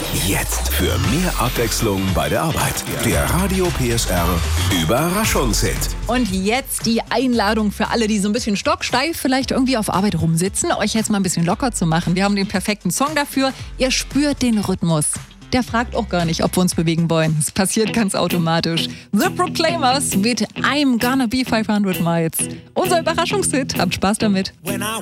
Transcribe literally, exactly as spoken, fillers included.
Jetzt für mehr Abwechslung bei der Arbeit. Der Radio P S R Überraschungshit. Und jetzt die Einladung für alle, die so ein bisschen stocksteif vielleicht irgendwie auf Arbeit rumsitzen, euch jetzt mal ein bisschen locker zu machen. Wir haben den perfekten Song dafür. Ihr spürt den Rhythmus. Der fragt auch gar nicht, ob wir uns bewegen wollen. Es passiert ganz automatisch. The Proclaimers mit I'm Gonna Be fünfhundert Miles. Unser Überraschungshit. Habt Spaß damit.